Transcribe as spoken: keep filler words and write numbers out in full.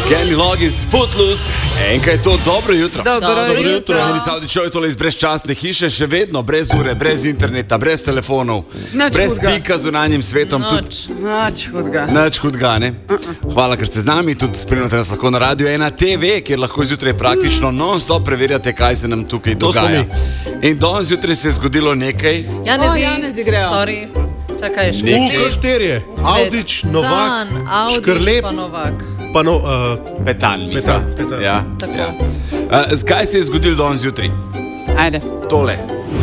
Kenny Loggins, Footloose. Enkaj je to dobro jutro. Dobro, Dobro jutro. Eni Savdičev je tole iz brezčasne hiše, še vedno brez ure, brez interneta, brez telefonov, Nič brez hudega. stika z zunanjim svetom. Noč. Nič hudega. Nič hudega, ne? Hvala, ker ste z nami, tudi spremljate nas lahko na Radio ena T V, kjer lahko zjutraj praktično non-stop preverjate, kaj se nam tukaj To smo dogaja. In danes zjutraj se je zgodilo nekaj. Janez, O, Janez igrejo. Sorry. Čakaj, Nekaj. U Škrlep. K štirje, Audič, Novak, Dan, Audič Škrlep, pa Novak. pa no, uh, Petan, Mika. Petan, Petan. Ja, Tako. ja. Uh, kaj se je zgodilo danes zjutraj? Ajde. Tole.